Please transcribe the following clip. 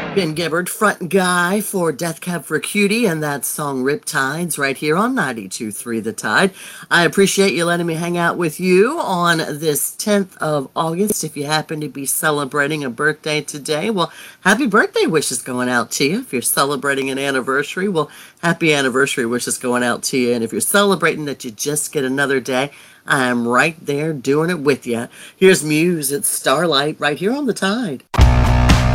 Ben Gibbard, front guy for Death Cab for Cutie, and that song Riptides right here on 92.3 The Tide. I appreciate you letting me hang out with you on this 10th of August. If you happen to be celebrating a birthday today, well, happy birthday wishes going out to you. If you're celebrating an anniversary, well, happy anniversary wishes going out to you. And if you're celebrating that you just get another day, I'm right there doing it with you. Here's Muse, it's Starlight right here on The Tide.